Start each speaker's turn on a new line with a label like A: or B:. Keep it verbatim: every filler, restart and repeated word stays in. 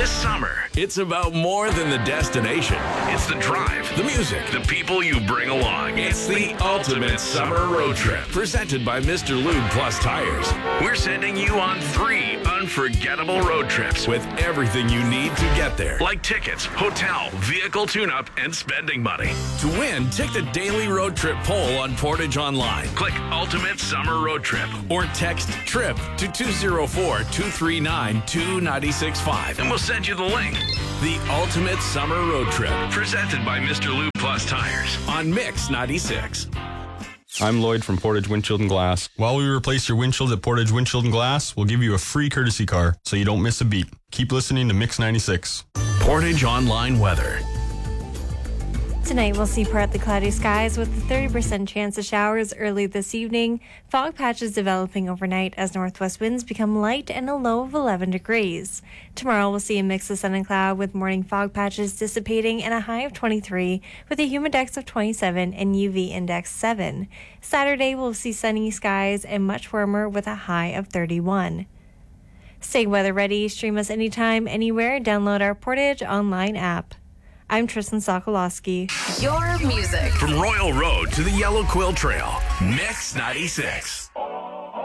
A: This summer, it's about more than the destination. It's the drive, the music, the people you bring along. It's the ultimate summer road trip. Presented by Mister Lube Plus Tires. We're sending you on three unforgettable road trips with everything you need to get there. Like tickets, hotel, vehicle tune-up, and spending money. To win, take the daily road trip poll on Portage Online. Click Ultimate Summer Road Trip or text TRIP to two zero four, two three nine, two nine six five and we'll send you the link. The Ultimate Summer Road Trip, presented by Mister Lube Plus Tires on Mix ninety-six.
B: I'm Lloyd from Portage Windshield and Glass. While we replace your windshield at Portage Windshield and Glass, we'll give you a free courtesy car so you don't miss a beat. Keep listening to Mix ninety-six.
A: Portage Online weather.
C: Tonight we'll see partly cloudy skies with a thirty percent chance of showers early this evening. Fog patches developing overnight as northwest winds become light and a low of eleven degrees. Tomorrow we'll see a mix of sun and cloud with morning fog patches dissipating and a high of twenty-three with a humidex of twenty-seven and U V index seven. Saturday we'll see sunny skies and much warmer with a high of thirty-one. Stay weather ready. Stream us anytime, anywhere. Download our Portage Online app. I'm Tristan Sokolowski.
D: Your music.
A: From Royal Road to the Yellow Quill Trail, Mix ninety-six.